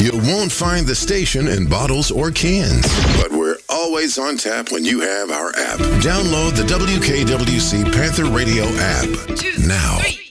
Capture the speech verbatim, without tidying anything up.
You won't find the station in bottles or cans, but we're always on tap when you have our app. Download the W K W C Panther Radio app Two, now. Three.